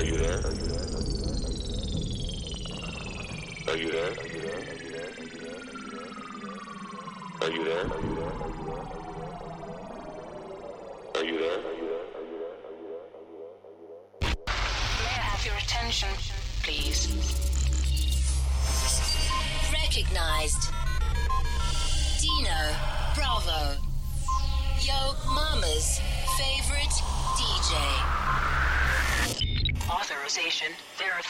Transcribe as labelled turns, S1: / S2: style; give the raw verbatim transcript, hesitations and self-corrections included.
S1: Are you there? Are you there? Are you there? Are you there?
S2: May I have your attention, please? Recognized. Dino Bravo. Yo Mama's favorite D J. Authorization verified.